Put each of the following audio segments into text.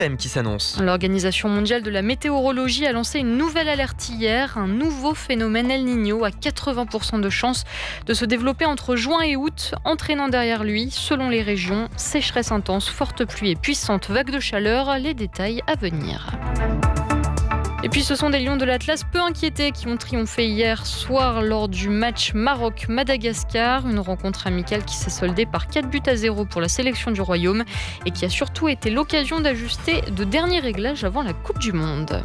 Qui s'annonce. L'Organisation mondiale de la météorologie a lancé une nouvelle alerte hier. Un nouveau phénomène El Niño a 80% de chances de se développer entre juin et août, entraînant derrière lui, selon les régions, sécheresse intense, fortes pluies et puissantes vagues de chaleur. Les détails à venir. Et puis ce sont des Lions de l'Atlas peu inquiétés qui ont triomphé hier soir lors du match Maroc-Madagascar. Une rencontre amicale qui s'est soldée par 4-0 pour la sélection du Royaume et qui a surtout été l'occasion d'ajuster de derniers réglages avant la Coupe du Monde.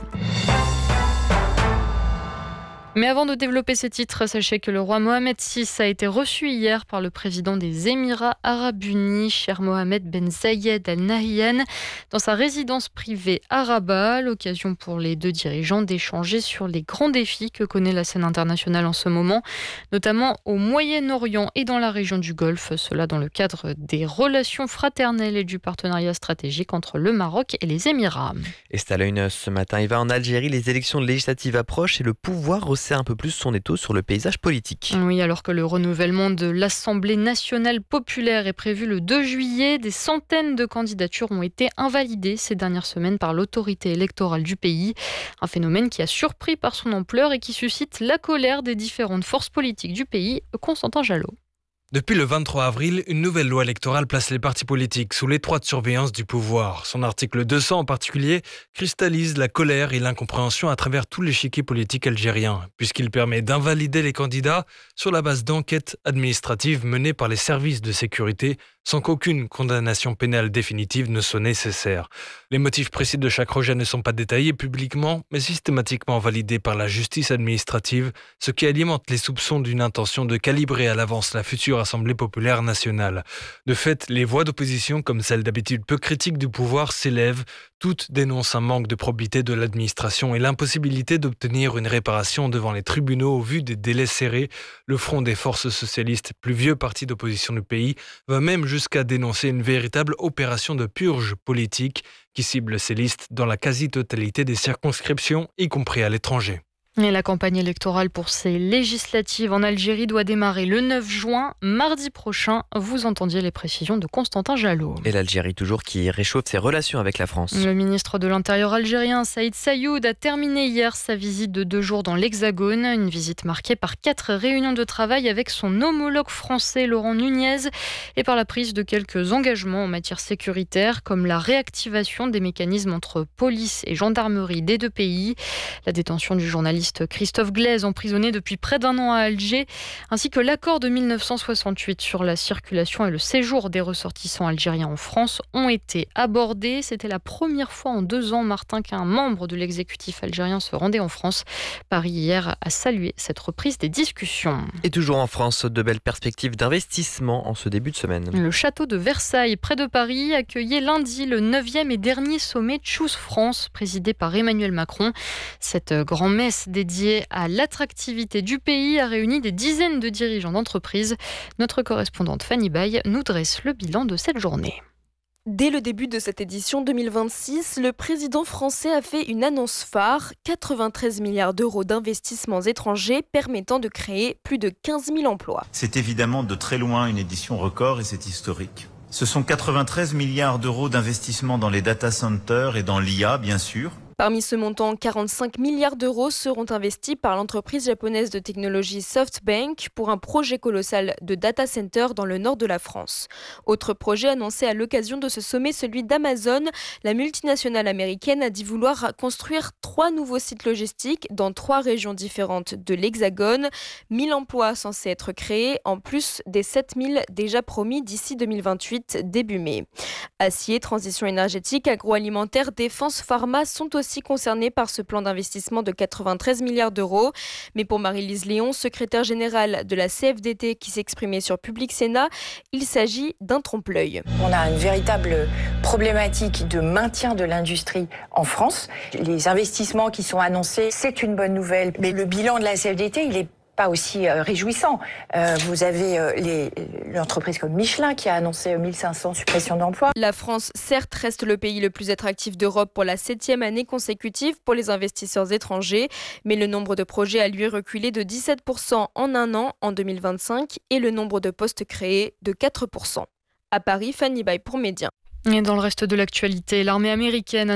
Mais avant de développer ces titres, sachez que le roi Mohamed VI a été reçu hier par le président des Émirats Arabes Unis, Cheikh Mohammed Ben Zayed Al Nahyan, dans sa résidence privée à Rabat. L'occasion pour les deux dirigeants d'échanger sur les grands défis que connaît la scène internationale en ce moment, notamment au Moyen-Orient et dans la région du Golfe. Cela dans le cadre des relations fraternelles et du partenariat stratégique entre le Maroc et les Émirats. Et c'est à la une ce matin. Il va en Algérie, les élections législatives approchent et le pouvoir resserre un peu plus son étau sur le paysage politique. Oui, alors que le renouvellement de l'Assemblée nationale populaire est prévu le 2 juillet, des centaines de candidatures ont été invalidées ces dernières semaines par l'autorité électorale du pays. Un phénomène qui a surpris par son ampleur et qui suscite la colère des différentes forces politiques du pays. Constantin Jalot. Depuis le 23 avril, une nouvelle loi électorale place les partis politiques sous l'étroite surveillance du pouvoir. Son article 200 en particulier cristallise la colère et l'incompréhension à travers tout l'échiquier politique algérien, puisqu'il permet d'invalider les candidats sur la base d'enquêtes administratives menées par les services de sécurité sans qu'aucune condamnation pénale définitive ne soit nécessaire. Les motifs précis de chaque rejet ne sont pas détaillés publiquement, mais systématiquement validés par la justice administrative, ce qui alimente les soupçons d'une intention de calibrer à l'avance la future Assemblée populaire nationale. De fait, les voix d'opposition, comme celles d'habitude peu critiques du pouvoir, s'élèvent. Toutes dénoncent un manque de probité de l'administration et l'impossibilité d'obtenir une réparation devant les tribunaux au vu des délais serrés. Le Front des forces socialistes, plus vieux parti d'opposition du pays, va même jusqu'à dénoncer une véritable opération de purge politique qui cible ces listes dans la quasi-totalité des circonscriptions, y compris à l'étranger. Et la campagne électorale pour ces législatives en Algérie doit démarrer le 9 juin, mardi prochain. Vous entendiez les précisions de Constantin Jalot. Et l'Algérie toujours qui réchauffe ses relations avec la France. Le ministre de l'Intérieur algérien, Saïd Saïoud, a terminé hier sa visite de 2 jours dans l'Hexagone. Une visite marquée par 4 réunions de travail avec son homologue français, Laurent Nunez, et par la prise de quelques engagements en matière sécuritaire, comme la réactivation des mécanismes entre police et gendarmerie des deux pays, la détention du journaliste Christophe Glaise, emprisonné depuis près d'1 an à Alger, ainsi que l'accord de 1968 sur la circulation et le séjour des ressortissants algériens en France ont été abordés. C'était la première fois en 2 ans, Martin, qu'un membre de l'exécutif algérien se rendait en France. Paris hier a salué cette reprise des discussions. Et toujours en France, de belles perspectives d'investissement en ce début de semaine. Le château de Versailles, près de Paris, accueillait lundi le 9e et dernier sommet Choose France, présidé par Emmanuel Macron. Cette grand-messe dédiée à l'attractivité du pays a réuni des dizaines de dirigeants d'entreprises. Notre correspondante Fanny Baye nous dresse le bilan de cette journée. Dès le début de cette édition 2026, le président français a fait une annonce phare, 93 milliards d'euros d'investissements étrangers permettant de créer plus de 15 000 emplois. C'est évidemment de très loin une édition record et c'est historique. Ce sont 93 milliards d'euros d'investissements dans les data centers et dans l'IA, bien sûr. Parmi ce montant, 45 milliards d'euros seront investis par l'entreprise japonaise de technologie SoftBank pour un projet colossal de data center dans le nord de la France. Autre projet annoncé à l'occasion de ce sommet, celui d'Amazon. La multinationale américaine a dit vouloir construire 3 nouveaux sites logistiques dans 3 régions différentes de l'Hexagone. 1000 emplois censés être créés, en plus des 7000 déjà promis d'ici 2028, début mai. Acier, transition énergétique, agroalimentaire, défense, pharma sont aussi concernés par ce plan d'investissement de 93 milliards d'euros. Mais pour Marie-Lise Léon, secrétaire générale de la CFDT qui s'exprimait sur Public Sénat, il s'agit d'un trompe-l'œil. On a une véritable problématique de maintien de l'industrie en France. Les investissements qui sont annoncés, c'est une bonne nouvelle. Mais le bilan de la CFDT, il est pas aussi réjouissant. Vous avez l'entreprise comme Michelin qui a annoncé 1500 suppressions d'emplois. La France, certes, reste le pays le plus attractif d'Europe pour la 7e année consécutive pour les investisseurs étrangers, mais le nombre de projets a lui reculé de 17% en 1 an en 2025 et le nombre de postes créés de 4%. À Paris, Fanny Baye pour Média. Et dans le reste de l'actualité, l'armée américaine